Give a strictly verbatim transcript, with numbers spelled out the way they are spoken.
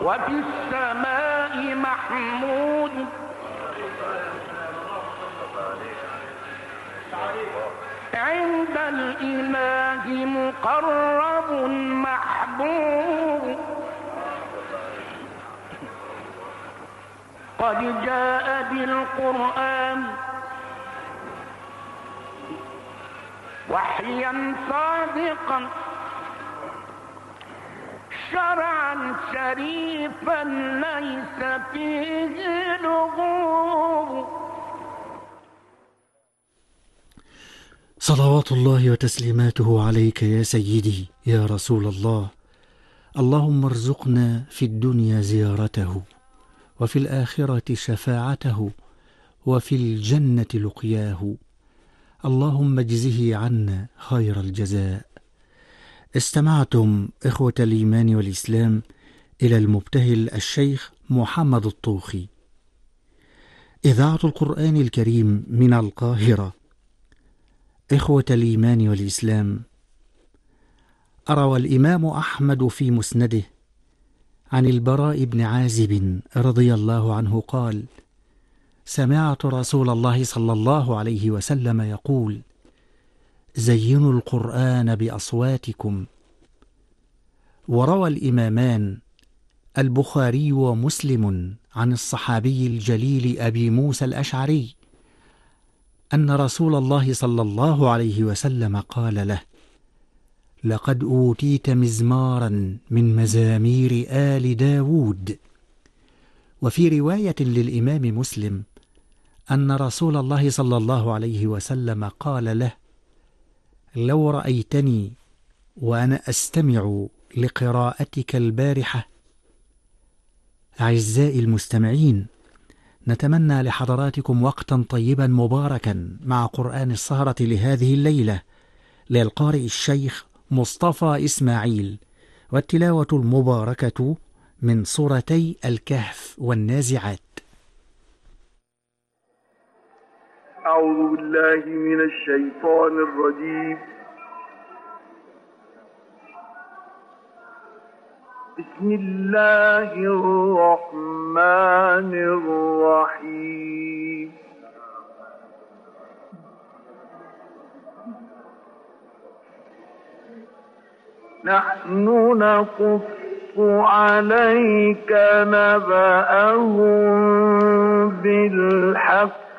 وفي السماء محمود عند الإله مقرب محبوب قد جاء بالقرآن وحيا صادقا شرعا شريفا ليس فيه لغوب. صلوات الله وتسليماته عليك يا سيدي يا رسول الله. اللهم ارزقنا في الدنيا زيارته، وفي الآخرة شفاعته، وفي الجنة لقياه. اللهم اجزه عنا خير الجزاء. استمعتم إخوة الإيمان والإسلام إلى المبتهل الشيخ محمد الطوخي. إذاعة القرآن الكريم من القاهرة. إخوة الإيمان والإسلام، روى الإمام أحمد في مسنده عن البراء بن عازب رضي الله عنه قال: سمعت رسول الله صلى الله عليه وسلم يقول: زينوا القرآن بأصواتكم. وروى الإمامان البخاري ومسلم عن الصحابي الجليل أبي موسى الأشعري أن رسول الله صلى الله عليه وسلم قال له: لقد أوتيت مزمارا من مزامير آل داود. وفي رواية للإمام مسلم أن رسول الله صلى الله عليه وسلم قال له: لو رأيتني وأنا أستمع لقراءتك البارحة. أعزائي المستمعين، نتمنى لحضراتكم وقتا طيبا مباركا مع قرآن السهرة لهذه الليلة للقارئ الشيخ مصطفى إسماعيل، والتلاوة المباركة من سورتي الكهف والنازعات. أعوذ بالله من الشيطان الرجيم. بسم الله الرحمن الرحيم. نحن نقص عليك نبأهم بالحق